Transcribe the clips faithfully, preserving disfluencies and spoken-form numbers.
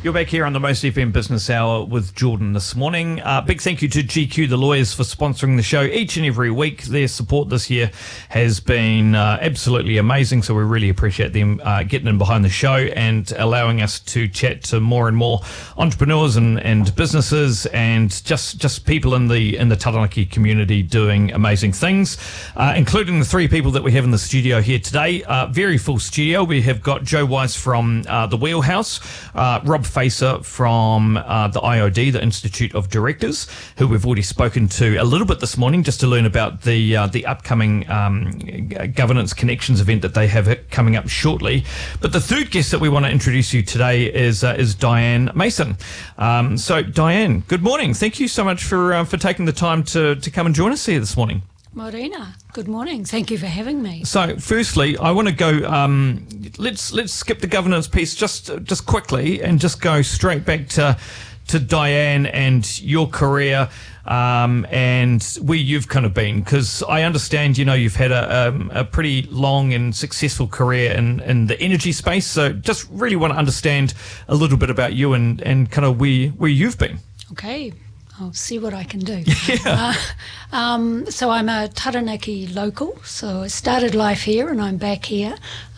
You're back here on the Most F M Business Hour with Jordan this morning. Uh, big thank you to G Q, the lawyers, for sponsoring the show each and every week. Their support this year has been uh, absolutely amazing, so we really appreciate them uh, getting in behind the show and allowing us to chat to more and more entrepreneurs and, and businesses and just just people in the in the Taranaki community doing amazing things, uh, including the three people that we have in the studio here today. Uh, very full studio. We have got Joe Weiss from uh, the Wheelhouse, uh, Rob Facer from uh, the I O D, the Institute of Directors, who we've already spoken to a little bit this morning just to learn about the uh, the upcoming um, Governance Connections event that they have coming up shortly. But the third guest that we want to introduce you today is uh, is Diane Mason. Um, so Diane, good morning. Thank you so much for uh, for taking the time to, to come and join us here this morning. Marina, good morning. Thank you for having me. So, firstly, I want to go. Um, let's let's skip the governance piece just just quickly and just go straight back to to Diane and your career um, and where you've kind of been, because I understand, you know, you've had a, um, a pretty long and successful career in, in the energy space. So, just really want to understand a little bit about you and, and kind of where where you've been. Okay. I'll see what I can do. Yeah. Uh, um, so I'm a Taranaki local, so I started life here and I'm back here.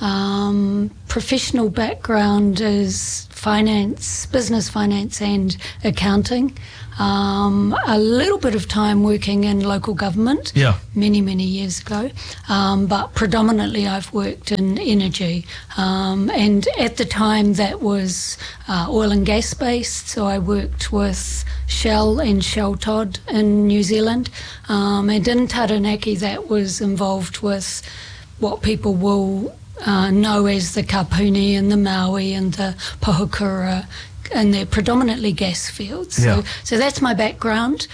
Um, professional background is finance, business finance and accounting. Um, a little bit of time working in local government yeah. many, many years ago, um, but predominantly I've worked in energy. Um, and at the time that was uh, oil and gas based, so I worked with Shell and Shell Todd in New Zealand. Um, and in Taranaki that was involved with what people will uh, know as the Kapuni and the Maui and the Pohokura, and they're predominantly gas fields. So, yeah. so that's my background.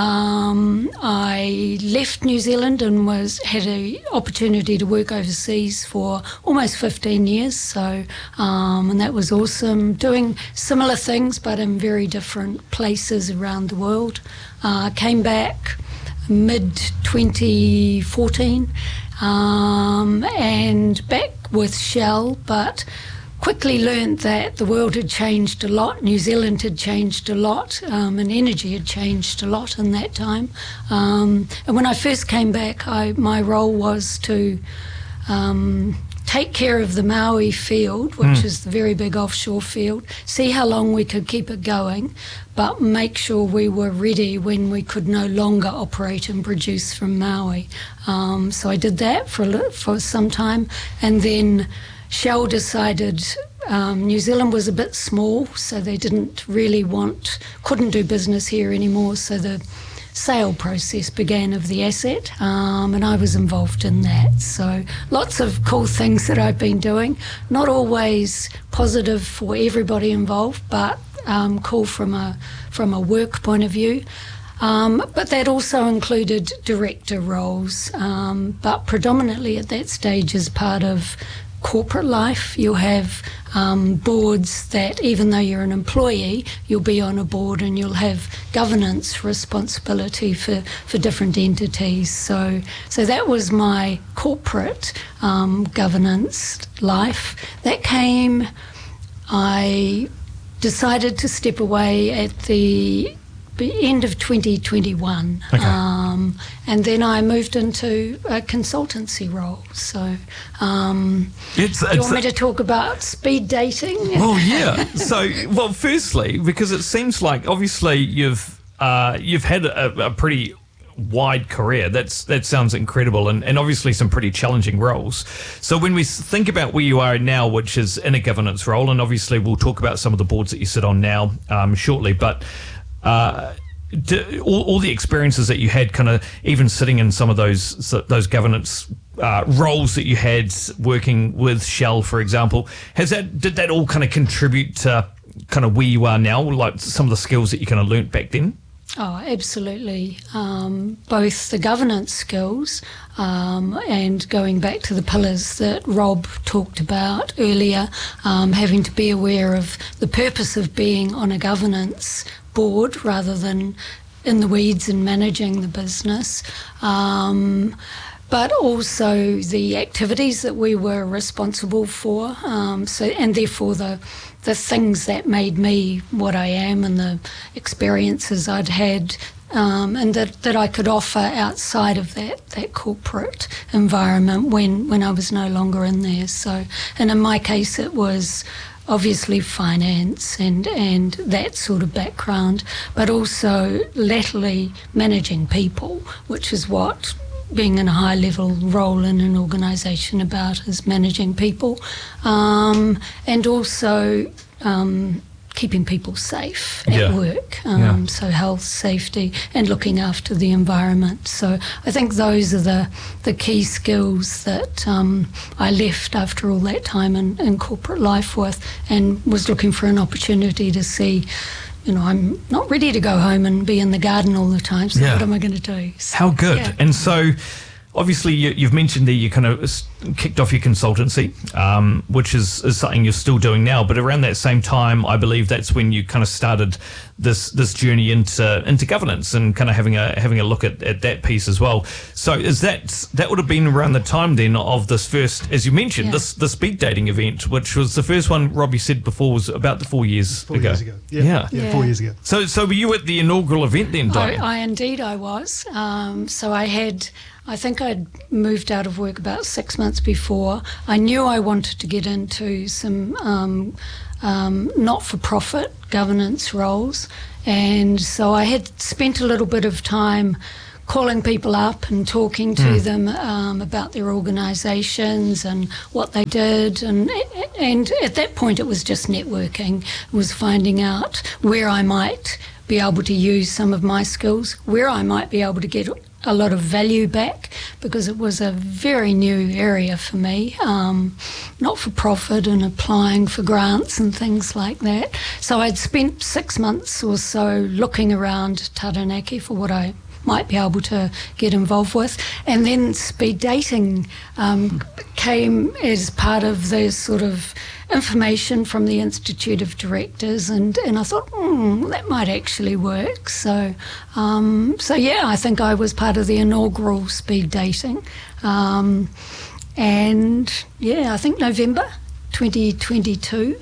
Um, I left New Zealand and was had an opportunity to work overseas for almost fifteen years. So, um, and that was awesome, doing similar things but in very different places around the world. Uh, came back mid twenty fourteen um, and back with Shell, but quickly learned that the world had changed a lot, New Zealand had changed a lot, um, and energy had changed a lot in that time. Um, and when I first came back, I, my role was to um, take care of the Maui field, which mm. is the very big offshore field, see how long we could keep it going, but make sure we were ready when we could no longer operate and produce from Maui. Um, so I did that for, a, for some time, and then Shell decided um, New Zealand was a bit small, so they didn't really want, couldn't do business here anymore, so the sale process began of the asset, um, and I was involved in that. So lots of cool things that I've been doing, not always positive for everybody involved, but um, cool from a, from a work point of view. Um, but that also included director roles, um, but predominantly at that stage as part of corporate life. You'll have um, boards that, even though you're an employee, you'll be on a board and you'll have governance responsibility for, for different entities. So, so that was my corporate um, governance life. That came, I decided to step away at the end of twenty twenty-one, okay. um, and then I moved into a consultancy role. So, um, it's, do you want me to talk about speed dating? Well, yeah. So, well, firstly, because it seems like obviously you've uh, you've had a, a pretty wide career. That's that sounds incredible, and, and obviously some pretty challenging roles. So when we think about where you are now, which is in a governance role, and obviously we'll talk about some of the boards that you sit on now um, shortly, but Uh, do, all, all the experiences that you had, kind of even sitting in some of those those governance uh, roles that you had, working with Shell, for example, has that did that all kind of contribute to kind of where you are now, like some of the skills that you kind of learnt back then? Oh, absolutely. Um, both the governance skills um, and going back to the pillars that Rob talked about earlier, um, having to be aware of the purpose of being on a governance board rather than in the weeds and managing the business. Um, but also the activities that we were responsible for. Um, so, and therefore the the things that made me what I am, and the experiences I'd had, um, and that, that I could offer outside of that that corporate environment when when I was no longer in there. So, and in my case, it was obviously finance and, and that sort of background, but also latterly managing people, which is what being in a high-level role in an organisation about, is managing people, um, and also um, keeping people safe at Yeah. work, um, Yeah. so health, safety, and looking after the environment. So I think those are the, the key skills that um, I left after all that time in, in corporate life with, and was looking for an opportunity to see, you know, I'm not ready to go home and be in the garden all the time, so Yeah. what am I going to do? So, How good. yeah. And so obviously you, you've mentioned that you kind of s- kicked off your consultancy, um, which is, is something you're still doing now, but around that same time, I believe that's when you kind of started this this journey into into governance and kind of having a having a look at, at that piece as well. So is that that would have been around the time then of this first, as you mentioned, Yeah. this the speed dating event, which was the first one Robbie said before was about the four years Four ago. years ago. Yeah. Yeah. Yeah, Yeah. four years ago. So so were you at the inaugural event then, I, Diane? I indeed I was. Um, so I had, I think I'd moved out of work about six months before. I knew I wanted to get into some um, um, not-for-profit governance roles, and so I had spent a little bit of time calling people up and talking to Mm. them um, about their organisations and what they did, and and at that point it was just networking. It was finding out where I might be able to use some of my skills, where I might be able to get a lot of value back, because it was a very new area for me, um, not for profit and applying for grants and things like that. So I'd spent six months or so looking around Taranaki for what I might be able to get involved with, and then speed dating um, came as part of the sort of information from the Institute of Directors, and, and I thought, hmm, that might actually work. So, um, so yeah, I think I was part of the inaugural speed dating, um, and yeah, I think November twenty twenty-two,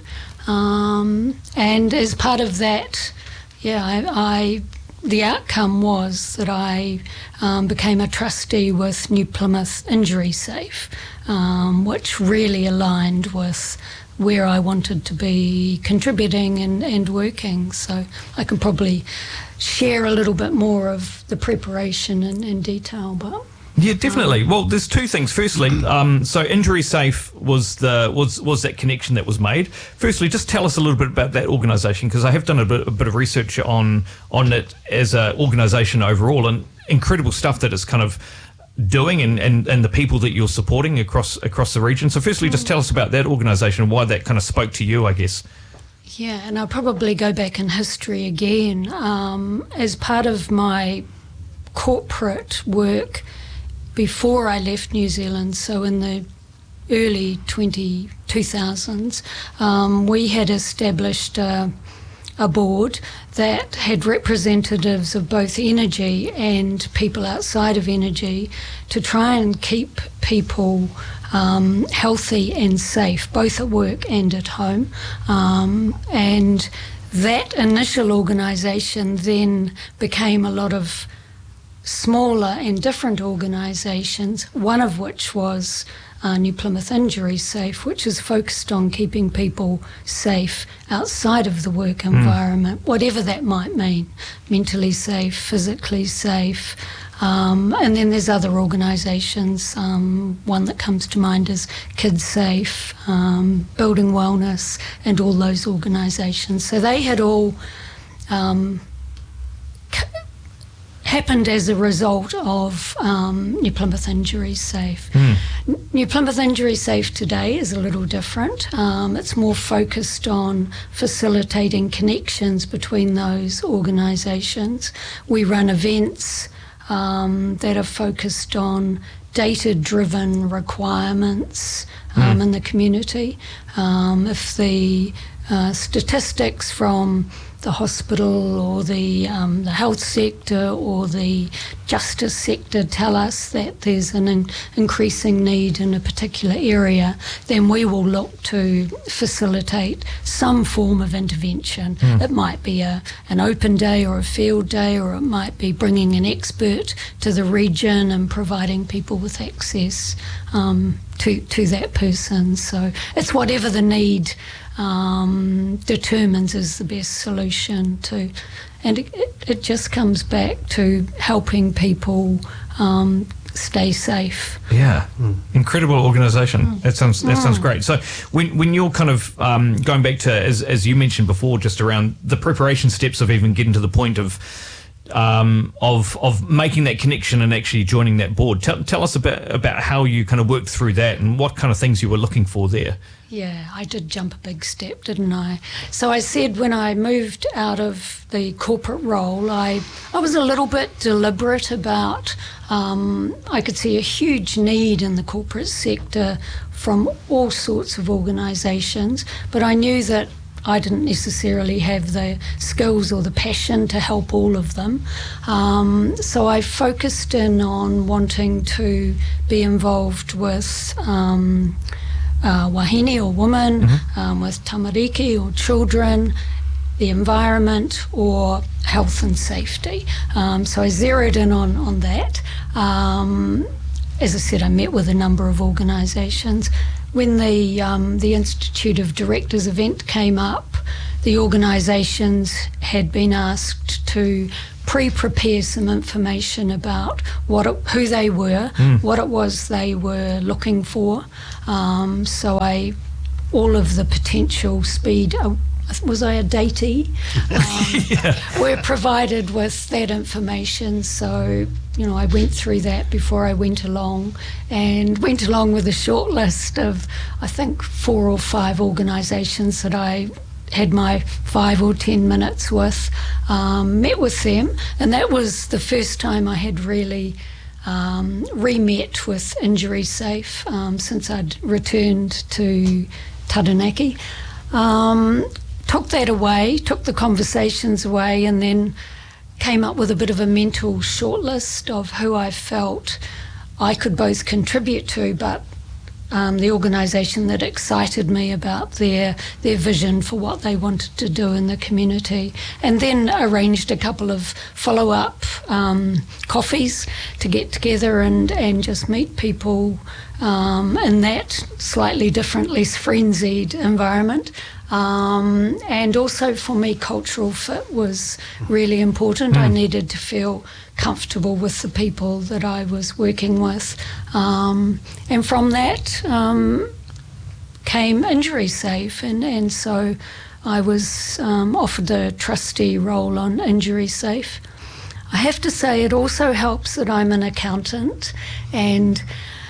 um, and as part of that, yeah, I, I the outcome was that I um, became a trustee with New Plymouth Injury Safe, um, which really aligned with where I wanted to be contributing and, and working. So I can probably share a little bit more of the preparation in, in detail, but... Yeah, definitely. Well, there's two things. Firstly, um, so Injury Safe was the was was that connection that was made. Firstly, just tell us a little bit about that organisation, because I have done a bit, a bit of research on on it as an organisation overall, and incredible stuff that it's kind of doing, and, and, and the people that you're supporting across across the region. So, firstly, just tell us about that organisation and why that kind of spoke to you, I guess. Yeah, and I'll probably go back in history again. Um, as part of my corporate work before I left New Zealand, so in the early twenty, two thousands, um, we had established a, a board that had representatives of both energy and people outside of energy to try and keep people um, healthy and safe, both at work and at home. Um, and that initial organisation then became a lot of smaller and different organisations, one of which was uh, New Plymouth Injury Safe, which is focused on keeping people safe outside of the work environment, mm. whatever that might mean, mentally safe, physically safe. Um, and then there's other organisations, um, one that comes to mind is Kids Safe, um, Building Wellness, and all those organisations. So they had all um, happened as a result of um, New Plymouth Injury Safe. Mm. New Plymouth Injury Safe today is a little different. Um, it's more focused on facilitating connections between those organisations. We run events um, that are focused on data-driven requirements um, mm. in the community. Um, if the uh, statistics from the hospital or the um, the health sector or the justice sector tell us that there's an in- increasing need in a particular area, then we will look to facilitate some form of intervention. Mm. It might be a an open day or a field day, or it might be bringing an expert to the region and providing people with access um, to to that person. So it's whatever the need um, determines is the best solution to, and it, it just comes back to helping people um, stay safe. Yeah, mm. Incredible organisation. Mm. That sounds that sounds great. So when when you're kind of um, going back to, as as you mentioned before, just around the preparation steps of even getting to the point of um, of of making that connection and actually joining that board. Tell, tell us a bit about how you kind of worked through that and what kind of things you were looking for there. Yeah, I did jump a big step, didn't I? So I said when I moved out of the corporate role, I, I was a little bit deliberate about, um, I could see a huge need in the corporate sector from all sorts of organisations, but I knew that I didn't necessarily have the skills or the passion to help all of them. Um, so I focused in on wanting to be involved with um, uh, wahine or women, mm-hmm. um, with tamariki or children, the environment, or health and safety. Um, so I zeroed in on, on that. Um, as I said, I met with a number of organisations. When the um, the Institute of Directors event came up, the organisations had been asked to pre-prepare some information about what it, who they were, mm. what it was they were looking for. Um, so I, all of the potential speed, uh, was I a datee? Um, yeah. Were provided with that information. So, you know, I went through that before I went along, and went along with a short list of, I think, four or five organisations that I had my five or ten minutes with, um, met with them, and that was the first time I had really um, re-met with Injury Safe um, since I'd returned to Taranaki. Um, took that away, took the conversations away, and then came up with a bit of a mental shortlist of who I felt I could both contribute to, but um, the organisation that excited me about their their vision for what they wanted to do in the community, and then arranged a couple of follow-up um, coffees to get together and, and just meet people um, in that slightly different, less frenzied environment. Um, and also for me, cultural fit was really important. Mm. I needed to feel comfortable with the people that I was working with. Um, and from that um, came Injury Safe. And, and so I was um, offered a trustee role on Injury Safe. I have to say it also helps that I'm an accountant, and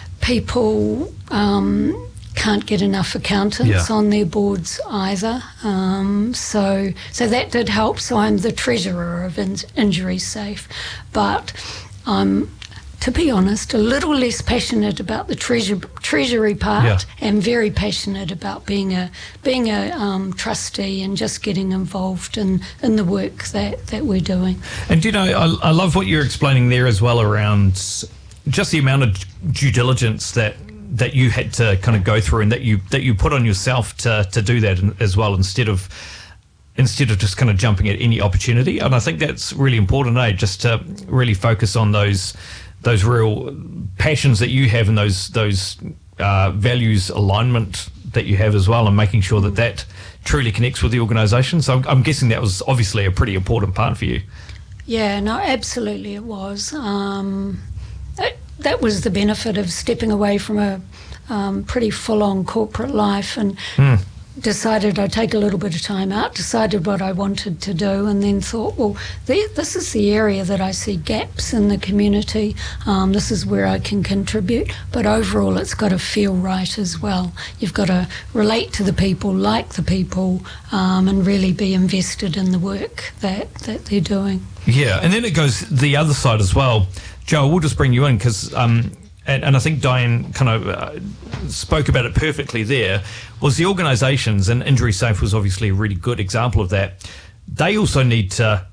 people Um, can't get enough accountants yeah. on their boards either. Um, so so that did help. So I'm the treasurer of in- Injury Safe. But I'm, to be honest, a little less passionate about the treasure, treasury part, yeah. and very passionate about being a being a um, trustee and just getting involved in, in the work that, that we're doing. And, you know, I, I love what you're explaining there as well around just the amount of due diligence that that you had to kind of go through, and that you that you put on yourself to to do that as well, instead of instead of just kind of jumping at any opportunity. And I think that's really important, eh? Just to really focus on those those real passions that you have, and those those uh, values alignment that you have as well, and making sure that that truly connects with the organisation. So I'm, I'm guessing that was obviously a pretty important part for you. Yeah, no, absolutely it was. Um, it, that was the benefit of stepping away from a um, pretty full-on corporate life, and mm. decided I'd take a little bit of time out, decided what I wanted to do, and then thought, well, the, this is the area that I see gaps in the community. Um, this is where I can contribute, but overall it's got to feel right as well. You've got to relate to the people, like the people, um, and really be invested in the work that, that they're doing. Yeah, and then it goes the other side as well. Joe, we'll just bring you in because, um, and, and I think Diane kind of uh, spoke about it perfectly there, was the organisations, and Injury Safe was obviously a really good example of that. they also need to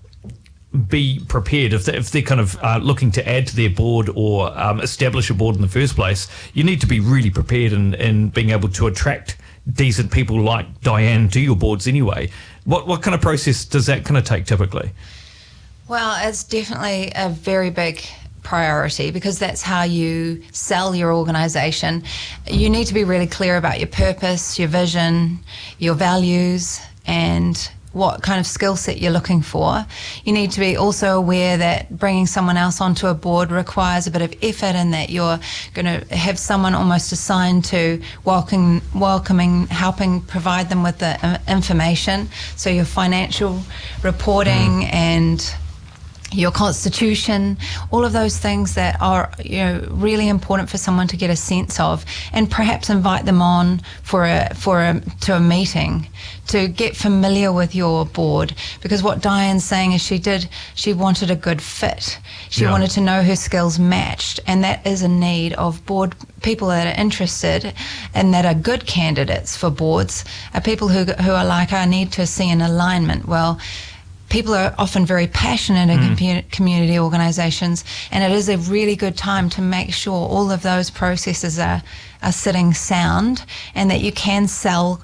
be prepared if, they, if they're kind of uh, looking to add to their board or um, establish a board in the first place. You need to be really prepared in, in being able to attract decent people like Diane to your boards anyway. What what kind of process does that kind of take typically? Well, it's definitely a very big priority, because that's how you sell your organisation. You need to be really clear about your purpose, your vision, your values, and what kind of skill set you're looking for. You need to be also aware that bringing someone else onto a board requires a bit of effort, and that you're going to have someone almost assigned to welcoming, welcoming, helping provide them with the information. So your financial reporting mm. and your constitution, all of those things that are, you know, really important for someone to get a sense of, and perhaps invite them on for a for a to a meeting to get familiar with your board. Because what Diane's saying is she did she wanted a good fit. She yeah. wanted to know her skills matched, and that is a need of board people that are interested and that are good candidates for boards, are people who who are like, I need to see an alignment. Well, people are often very passionate in mm. compu- community organisations, and it is a really good time to make sure all of those processes are, are sitting sound, and that you can sell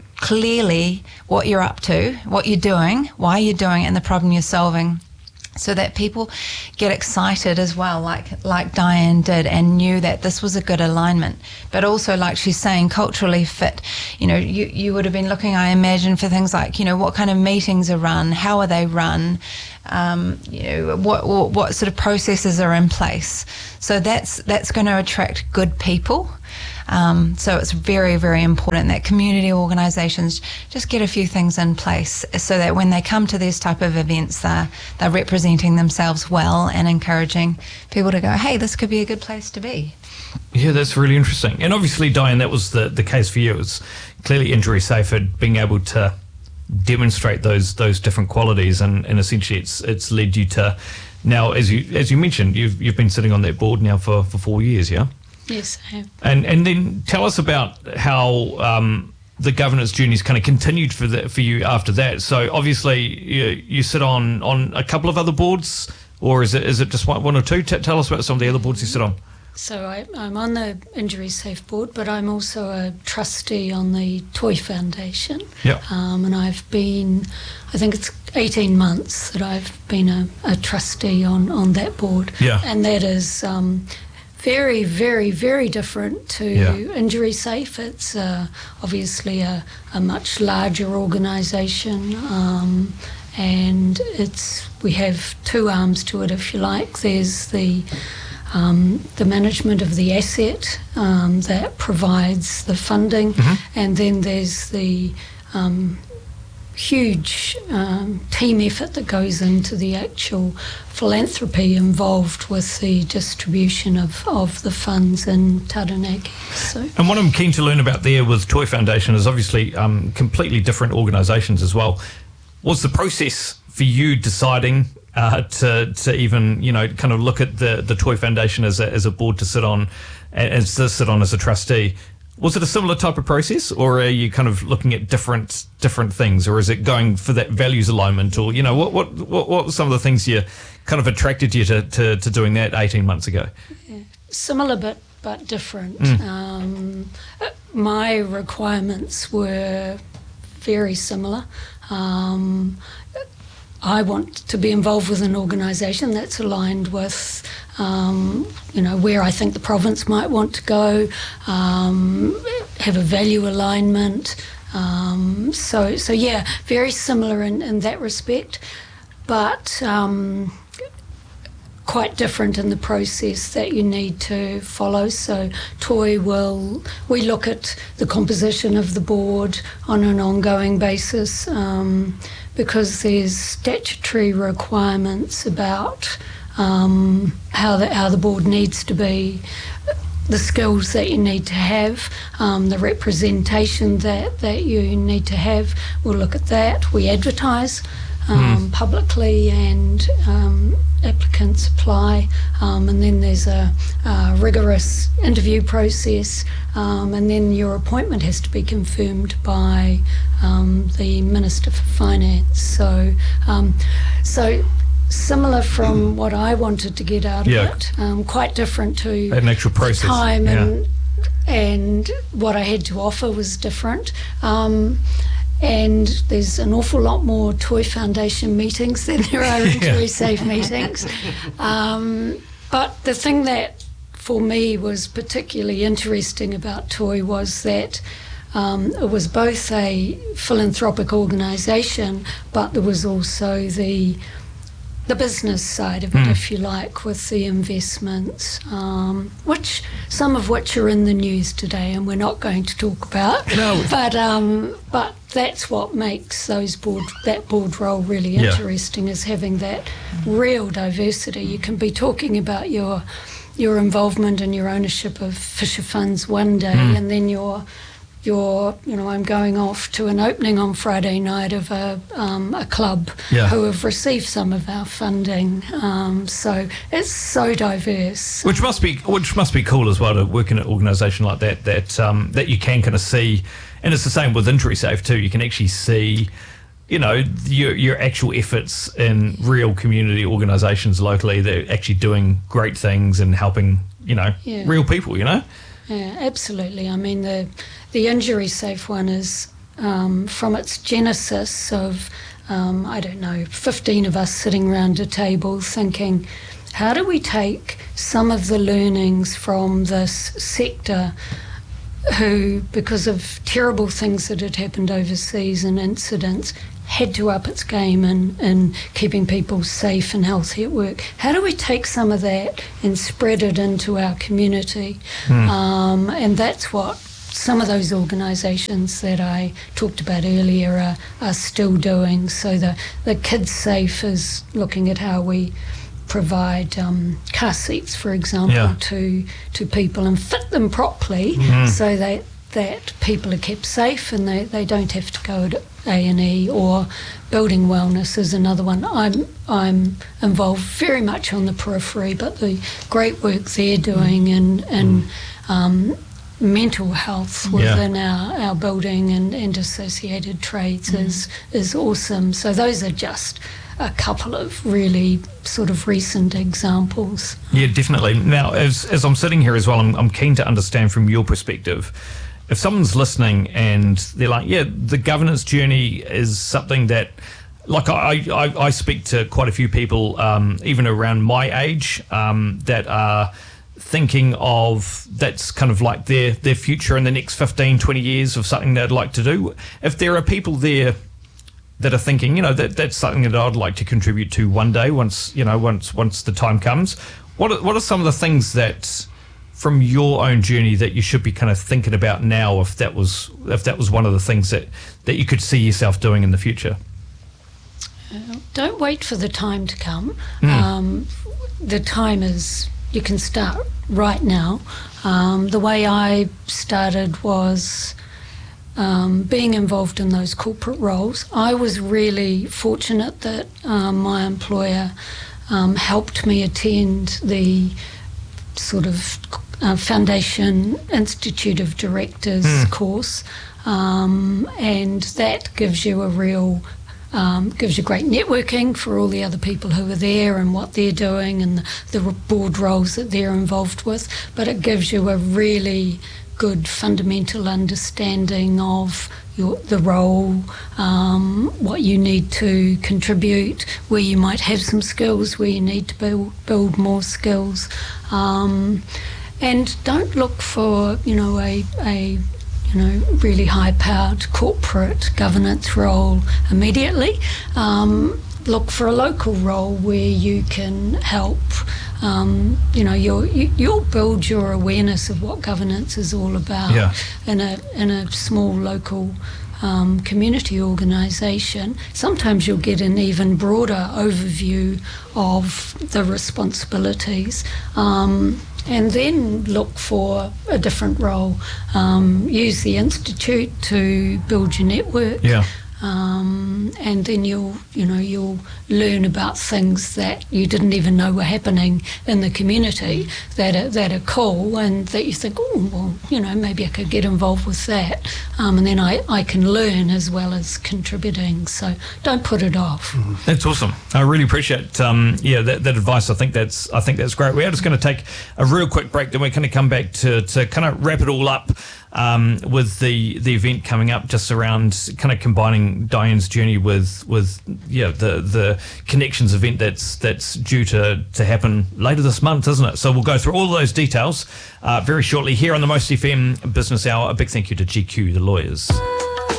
clearly what you're up to, what you're doing, why you're doing it, and the problem you're solving, so that people get excited as well, like like Diane did, and knew that this was a good alignment. But also, like she's saying, culturally fit. You know, you, you would have been looking, I imagine, for things like, you know, what kind of meetings are run, how are they run, um, you know, what, what what sort of processes are in place. So that's that's going to attract good people. Um, so it's very, very important that community organisations just get a few things in place, so that when they come to these type of events, they're, they're representing themselves well and encouraging people to go, hey, this could be a good place to be. Yeah, that's really interesting. And obviously, Diane, that was the, the case for you. It was clearly injury safe at being able to demonstrate those those different qualities, and, and essentially it's it's led you to now, as you as you mentioned, you've you've been sitting on that board now for, for four years, yeah? Yes, I have. And and then tell us about how um, the governance journey's kind of continued for the, for you after that. So obviously you, you sit on, on a couple of other boards, or is it is it just one, one or two? T- tell us about some of the other boards you sit on. So I, I'm on the Injury Safe Board, but I'm also a trustee on the Toy Foundation. Yeah. Um, and I've been, I think it's eighteen months that I've been a, a trustee on, on that board. Yeah. And that is um, very, very, very different to yeah. Injury Safe. It's uh, obviously a, a much larger organisation, um, and it's we have two arms to it, if you like. There's the Um, the management of the asset um, that provides the funding, mm-hmm. and then there's the um, huge um, team effort that goes into the actual philanthropy involved with the distribution of, of the funds in Taranaki. So. And what I'm keen to learn about there with Toy Foundation is obviously um, completely different organisations as well. Was the process for you deciding Uh, to to even, you know, kind of look at the, the Toy Foundation as a, as a board to sit on, as to sit on as a trustee? Was it a similar type of process, or are you kind of looking at different different things, or is it going for that values alignment, or, you know, what what what, what were some of the things you kind of attracted you to, to, to doing that eighteen months ago? Yeah. Similar but but different. Mm. Um, my requirements were very similar. Um, I want to be involved with an organisation that's aligned with, um, you know, where I think the province might want to go, um, have a value alignment. Um, so, so yeah, very similar in, in that respect, but um, quite different in the process that you need to follow. So Toy will, we look at the composition of the board on an ongoing basis, um, because there's statutory requirements about um, how the how the board needs to be the skills that you need to have, um, the representation that, that you need to have. We'll look at that. We advertise um, mm. publicly, and um, applicants apply, um, and then there's a, a rigorous interview process, um, and then your appointment has to be confirmed by um, the Minister for Finance. So, um, so similar from what I wanted to get out of yeah. it, um, quite different to an actual process. The time yeah. and and what I had to offer was different. Um, and there's an awful lot more Toy Foundation meetings than there are in yeah. Toy Safe meetings. Um, but the thing that for me was particularly interesting about Toy was that um, it was both a philanthropic organisation, but there was also the the business side of it, mm. if you like, with the investments, um, which some of which are in the news today, and we're not going to talk about. No. But um, but that's what makes those board that board role really yeah. interesting, is having that real diversity. You can be talking about your your involvement and your ownership of Fisher Funds one day, mm. and then your You're, you know, I'm going off to an opening on Friday night of a um, a club yeah. who have received some of our funding. Um, so it's so diverse. Which must be which must be cool as well, to work in an organisation like that that um, that you can kind of see, and it's the same with InjurySafe too. You can actually see, you know, your your actual efforts in real community organisations locally. They're actually doing great things and helping, you know, yeah. real people. You know. Yeah, absolutely. I mean, the the InjurySafe one is um, from its genesis of, um, I don't know, fifteen of us sitting around a table thinking, how do we take some of the learnings from this sector who, because of terrible things that had happened overseas and incidents, had to up its game in, in keeping people safe and healthy at work. How do we take some of that and spread it into our community? Mm. Um, and that's what some of those organisations that I talked about earlier are, are still doing. So the, the Kids Safe is looking at how we provide um, car seats, for example, yeah. to to people and fit them properly mm. so that that people are kept safe and they, they don't have to go to A and E. Or building wellness is another one. I'm I'm involved very much on the periphery, but the great work they're doing in, in mm. um, mental health within yeah. our, our building and, and associated trades mm. is is awesome. So those are just a couple of really sort of recent examples. Yeah, definitely. Now, as as I'm sitting here as well, I'm, I'm keen to understand from your perspective, if someone's listening and they're like, yeah, the governance journey is something that, like I, I, I speak to quite a few people, um, even around my age, um, that are thinking of, that's kind of like their, their future in the next fifteen, twenty years of something they'd like to do. If there are people there that are thinking, you know, that that's something that I'd like to contribute to one day, once, you know, once once the time comes, what are, what are some of the things that, from your own journey, that you should be kind of thinking about now, if that was if that was one of the things that, that you could see yourself doing in the future? Uh, don't wait for the time to come. Mm. Um, the time is, you can start right now. Um, the way I started was um, being involved in those corporate roles. I was really fortunate that um, my employer um, helped me attend the sort of uh, Foundation Institute of Directors mm. course, um, and that gives you a real Um, gives you great networking for all the other people who are there and what they're doing and the, the board roles that they're involved with, but it gives you a really good fundamental understanding of your, the role, um, what you need to contribute, where you might have some skills, where you need to build, build more skills, um, and don't look for, you know, a, a you know, really high-powered corporate governance role immediately. Um, look for a local role where you can help. Um, you know, you'll, you, you'll build your awareness of what governance is all about yeah. in a in a small local um, community organisation. Sometimes you'll get an even broader overview of the responsibilities. Um, and then look for a different role. Um, use the Institute to build your network. Yeah. Um, and then you'll, you know, you'll learn about things that you didn't even know were happening in the community that are, that are cool, and that you think, oh, well, you know, maybe I could get involved with that. Um, and then I, I can learn as well as contributing. So don't put it off. Mm-hmm. That's awesome. I really appreciate, um, yeah, that, that advice. I think that's, I think that's great. We are just going to take a real quick break, then we're going to come back to, to kind of wrap it all up. Um, with the, the event coming up, just around kind of combining Diane's journey with with yeah the the connections event that's that's due to, to happen later this month, isn't it? So we'll go through all of those details uh, very shortly here on the Most F M Business Hour. A big thank you to G Q, the lawyers.